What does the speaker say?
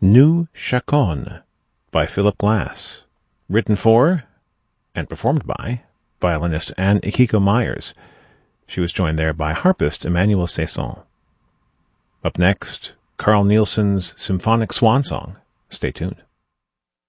Nu Chaconne by Philip Glass, written for and performed by violinist Anne Ikiko Myers. She was joined there by harpist Emmanuel Cesson. Up next, Carl Nielsen's Symphonic Swan Song. Stay tuned.